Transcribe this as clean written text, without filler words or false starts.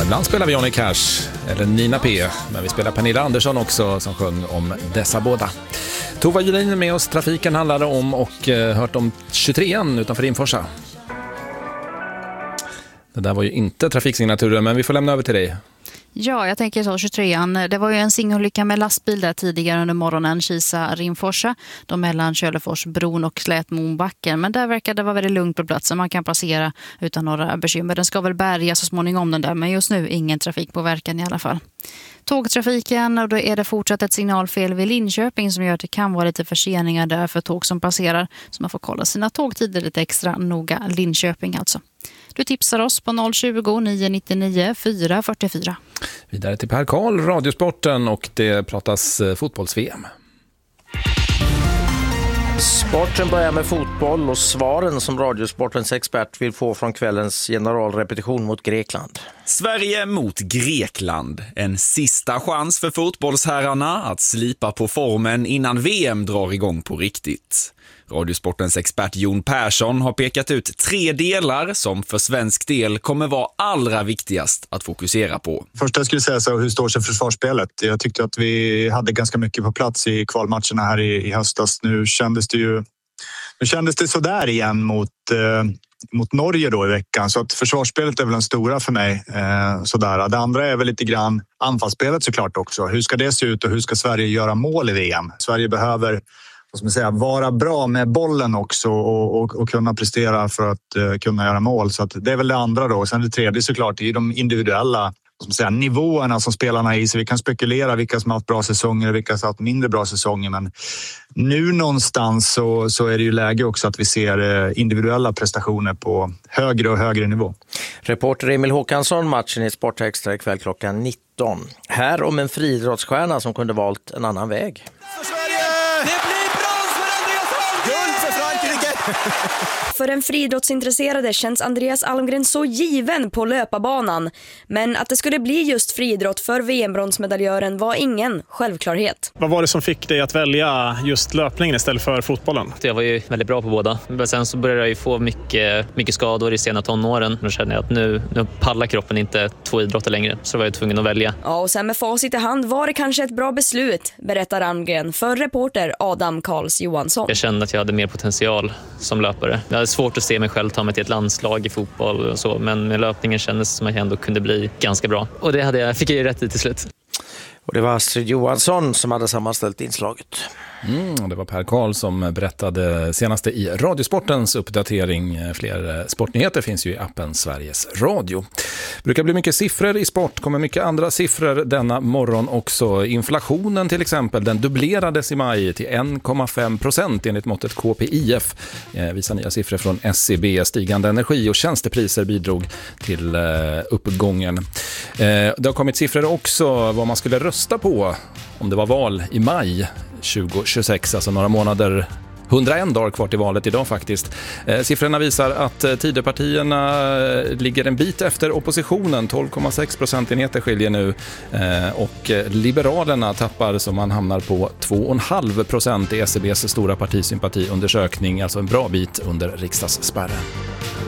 Ibland spelar vi Johnny Cash eller Nina P. Men vi spelar Pernilla Andersson också som sjöng om dessa båda. Tova Julin är med oss. Trafiken handlade om och hört om 23an utanför Rimforsa. Det där var ju inte trafiksignaturen, men vi får lämna över till dig. Ja, jag tänker så 23an. Det var ju en singolycka med lastbil där tidigare under morgonen, Kisa-Rimforsa, då mellan Köleforsbron och Slätmonbacken. Men där verkar det vara väldigt lugnt på platsen. Man kan passera utan några bekymmer. Den ska väl bärga så småningom den där, men just nu ingen trafikpåverkan i alla fall. Tågtrafiken, och då är det fortsatt ett signalfel vid Linköping som gör att det kan vara lite förseningar där för tåg som passerar. Så man får kolla sina tågtider lite extra noga. Linköping alltså. Du tipsar oss på 020 999 444. Vidare till Per Karl, Radiosporten, och det pratas fotbolls-VM. Sporten börjar med fotboll och svaren som Radiosportens expert vill få från kvällens generalrepetition mot Grekland. Sverige mot Grekland. En sista chans för fotbollsherrarna att slipa på formen innan VM drar igång på riktigt. Radiosportens expert Jon Persson har pekat ut 3 delar som för svensk del kommer vara allra viktigast att fokusera på. Först jag skulle säga så, hur står sig försvarsspelet? Jag tyckte att vi hade ganska mycket på plats i kvalmatcherna här i höstas. Nu kändes det så där igen mot Norge då i veckan. Så att försvarsspelet är väl den stora för mig. Sådär. Det andra är väl lite grann anfallsspelet såklart också. Hur ska det se ut och hur ska Sverige göra mål i VM? Sverige behöver vara bra med bollen också och kunna prestera för att kunna göra mål. Så att det är väl det andra då. Och sen det tredje såklart är de individuella nivåerna som spelarna är i. Så vi kan spekulera vilka som har haft bra säsonger och vilka som har haft mindre bra säsonger. Men nu någonstans så är det ju läge också att vi ser individuella prestationer på högre och högre nivå. Reporter Emil Håkansson, matchen i Sportextra ikväll klockan 19. Här om en friidrottsstjärna som kunde valt en annan väg. För en friidrottsintresserade känns Andreas Almgren så given på löparbanan. Men att det skulle bli just friidrott för VM-bronsmedaljören var ingen självklarhet. Vad var det som fick dig att välja just löpningen istället för fotbollen? Jag var ju väldigt bra på båda. Men sen så började jag ju få mycket skador i sena tonåren. Då kände jag att nu pallar kroppen inte 2 idrotter längre. Så var jag tvungen att välja. Ja, och sen med facit i hand var det kanske ett bra beslut, berättar Almgren för reporter Adam Karls Johansson. Jag kände att jag hade mer potential som löpare. Jag hade svårt att se mig själv ta mig till ett landslag i fotboll och så, men med löpningen kändes som att jag ändå kunde bli ganska bra. Och det fick jag ju rätt i till slut. Och det var Astrid Johansson som hade sammanställt inslaget. Det var Per Karl som berättade senaste i Radiosportens uppdatering. Fler sportnyheter finns ju i appen Sveriges Radio. Brukar bli mycket siffror i sport, kommer mycket andra siffror denna morgon också. Inflationen till exempel, den dubblerades i maj till 1,5% enligt måttet KPIF. Visar nya siffror från SCB. Stigande energi- och tjänstepriser bidrog till uppgången. Det har kommit siffror också vad man skulle rösta på om det var val i maj 2026, alltså några månader, 101 dagar kvar till valet idag faktiskt. Siffrorna visar att Tidöpartierna ligger en bit efter oppositionen, 12,6% skiljer nu, och Liberalerna tappar så man hamnar på 2,5% i SCBs stora partisympatiundersökning, alltså en bra bit under riksdagsspärren.